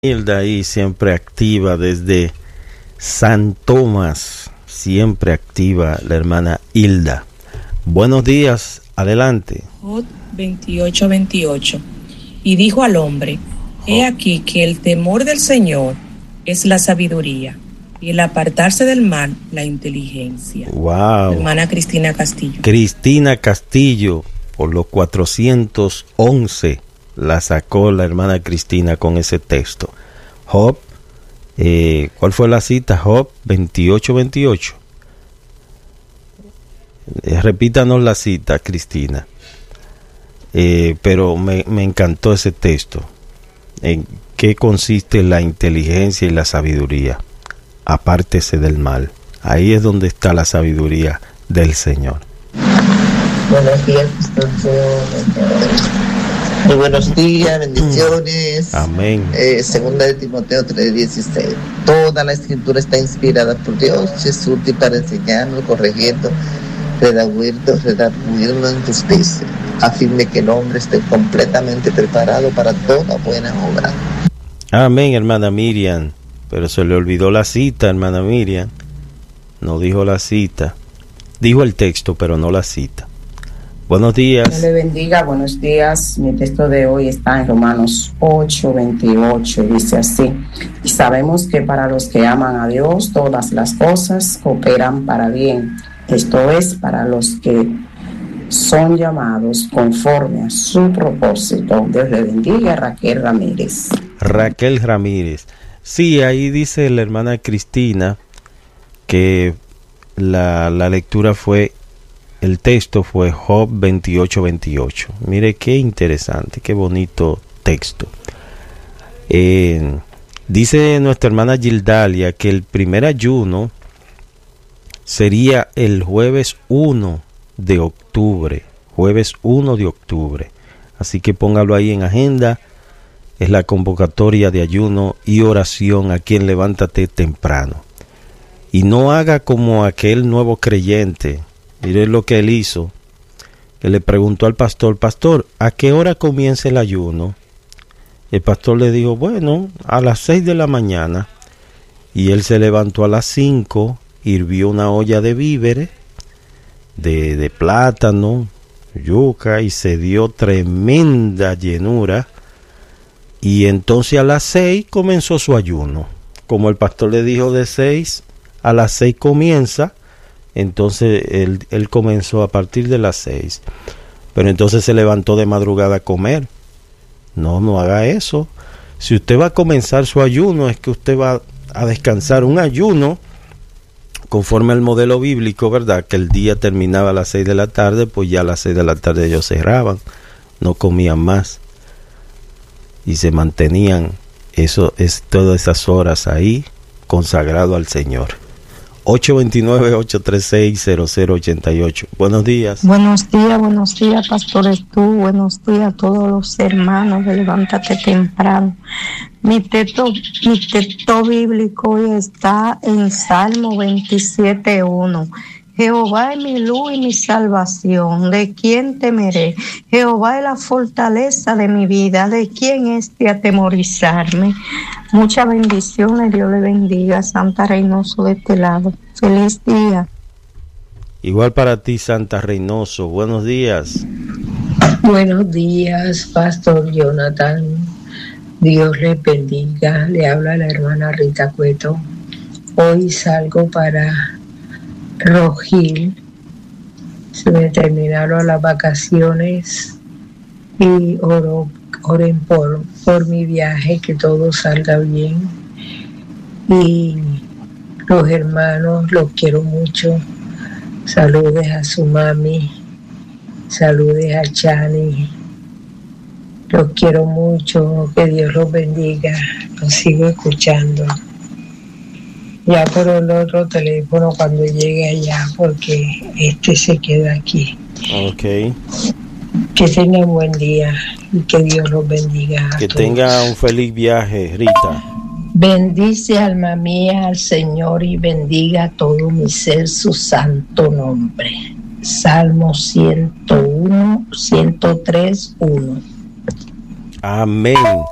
Hilda ahí siempre activa desde San Tomás, siempre activa la hermana Hilda. Buenos días, adelante. 28:28. Y dijo al hombre: he aquí que el temor del Señor es la sabiduría, y el apartarse del mal, la inteligencia. Wow. Hermana Cristina Castillo. Cristina Castillo, por los 411, la sacó la hermana Cristina con ese texto. Job, ¿cuál fue la cita? Job 28:28. Repítanos la cita, Cristina. Pero me encantó ese texto. ¿En qué consiste la inteligencia y la sabiduría? Apártese del mal. Ahí es donde está la sabiduría del Señor. Buenos días, muy buenos días, bendiciones. Amén. Segunda de Timoteo 3:16. Toda la escritura está inspirada por Dios, es útil para enseñarnos, corrigiendo, redarguyendo en justicia, a fin de que el hombre esté completamente preparado para toda buena obra. Amén, hermana Miriam. Pero se le olvidó la cita, hermana Miriam. No dijo la cita. Dijo el texto, pero no la cita. Buenos días. Dios le bendiga, buenos días. Mi texto de hoy está en Romanos 8:28. Dice así: y sabemos que para los que aman a Dios, todas las cosas cooperan para bien. Esto es, para los que son llamados conforme a su propósito. Dios le bendiga. Raquel Ramírez. Raquel Ramírez. Sí, ahí dice la hermana Cristina que la lectura fue, el texto fue Job 28:28. Mire qué interesante, qué bonito texto. Dice nuestra hermana Gildalia que el primer ayuno sería el jueves 1 de octubre. Jueves 1 de octubre. Así que póngalo ahí en agenda. Es la convocatoria de ayuno y oración aquí en Levántate Temprano. Y no haga como aquel nuevo creyente. Mire lo que él hizo. Que le preguntó al pastor: pastor, ¿a qué hora comienza el ayuno? El pastor le dijo: bueno, a las 6 de la mañana. Y él se levantó a las 5, hirvió una olla de víveres, de plátano, yuca, y se dio tremenda llenura. Y entonces a las 6 comenzó su ayuno. Como el pastor le dijo de 6 a las 6 comienza, entonces él comenzó a partir de las 6. Pero entonces se levantó de madrugada a comer. No haga eso. Si usted va a comenzar su ayuno, es que usted va a descansar. Un ayuno, conforme al modelo bíblico, ¿verdad? Que el día terminaba a las 6 de la tarde, pues ya a las 6 de la tarde ellos cerraban. No comían más. Y se mantenían todas esas horas ahí consagrado al Señor. 829-836-0088. Buenos días. Buenos días, pastores tú. Buenos días a todos los hermanos de Levántate Temprano. Mi texto bíblico hoy está en Salmo 27:1. Jehová es mi luz y mi salvación, ¿de quién temeré? Jehová es la fortaleza de mi vida, ¿de quién es de atemorizarme? Muchas bendiciones, Dios le bendiga. Santa Reynoso de este lado. Feliz día. Igual para ti, Santa Reynoso. Buenos días. Buenos días, Pastor Jonathan. Dios le bendiga. Le habla la hermana Rita Cueto. Hoy salgo para Rojil. Se me terminaron las vacaciones y oren por mi viaje, que todo salga bien. Y los hermanos los quiero mucho. Saludes a su mami, saludes a Chani. Los quiero mucho, que Dios los bendiga. Los sigo escuchando. Ya por el otro teléfono cuando llegue allá, porque se queda aquí. Ok. Que tengan buen día y que Dios los bendiga. Que tenga un feliz viaje, Rita. Bendice, alma mía, al Señor, y bendiga todo mi ser su santo nombre. Salmo 103:1. Amén.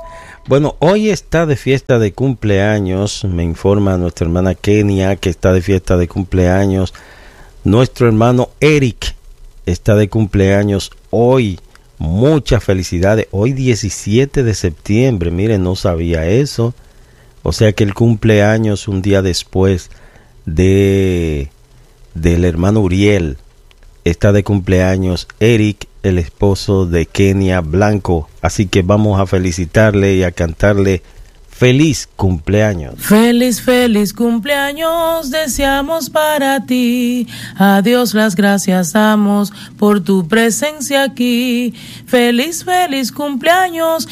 Bueno, hoy está de fiesta de cumpleaños, me informa nuestra hermana Kenia que está de fiesta de cumpleaños. Nuestro hermano Eric está de cumpleaños hoy. Muchas felicidades. Hoy 17 de septiembre, miren, no sabía eso. O sea que el cumpleaños un día después del hermano Uriel. Está de cumpleaños Eric, el esposo de Kenia Blanco. Así que vamos a felicitarle y a cantarle feliz cumpleaños. Feliz, feliz cumpleaños deseamos para ti. A Dios las gracias damos por tu presencia aquí. Feliz, feliz cumpleaños